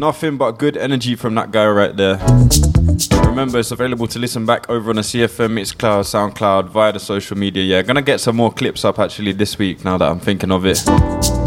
Nothing but good energy from that guy right there. Remember, it's available to listen back over on the CFM Mixcloud, SoundCloud, via the social media. Yeah, gonna get some more clips up actually this week now that I'm thinking of it.